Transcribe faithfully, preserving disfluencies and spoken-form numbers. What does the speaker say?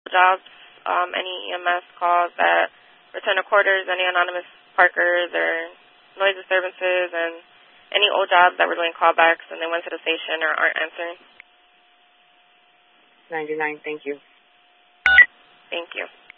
jobs, um, any E M S calls that return to quarters, any anonymous parkers or noise disturbances, and any old jobs that were doing callbacks and they went to the station or aren't answering. ninety-nine, thank you. Thank you.